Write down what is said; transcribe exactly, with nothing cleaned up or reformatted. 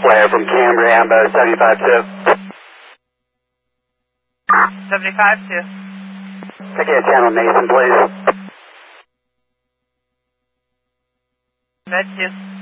flare from Camber, Ambo, seventy-five two. seventy-five two. Take a channel Mason, please. Med two.